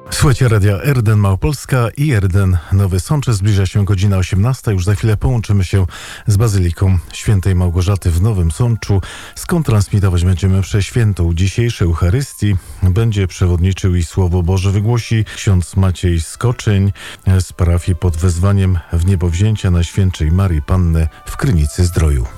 Słuchajcie Radia Erden Małopolska i Erden Nowy Sącz. Zbliża się godzina 18. Już za chwilę połączymy się z Bazyliką Świętej Małgorzaty w Nowym Sączu, skąd transmitować będziemy mszę świętą dzisiejszej Eucharystii. Będzie przewodniczył i Słowo Boże wygłosi ksiądz Maciej Skoczyń z parafii pod wezwaniem Wniebowzięcia Najświętszej Marii Panny w Krynicy Zdroju.